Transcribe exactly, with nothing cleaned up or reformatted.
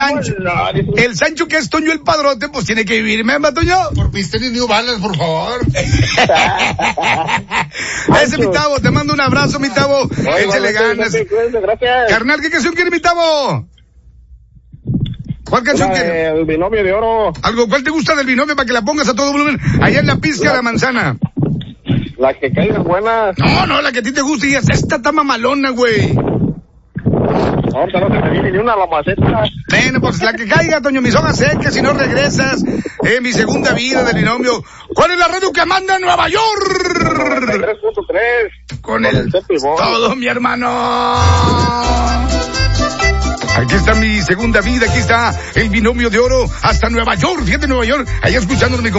Sancho. El Sancho que es Toño el Padrote, pues tiene que vivir, ¿me ama, Toño? Por Pisten y New Balance, por favor. Ese mi Tavo, te mando un abrazo, mi Tavo. Échale ganas. Gracias. Carnal, ¿qué canción quiere mi Tavo? ¿Cuál canción quiere? El binomio de oro. Algo, ¿cuál te gusta del binomio para que la pongas a todo volumen? Allá en la pizca de la manzana. La que caiga buena. No, no, la que a ti te gusta y es esta está mamalona, güey. Ahorita no se me viene ni una a la maceta. Bueno, pues la que caiga, Toño, mis hojas secas, si no regresas, eh, mi segunda vida del binomio. ¿Cuál es la radio que manda en Nueva York? tres punto tres. Con, Con el, el todo, mi hermano. Aquí está mi segunda vida, aquí está el binomio de oro hasta Nueva York, fíjate Nueva York, allá escuchándome.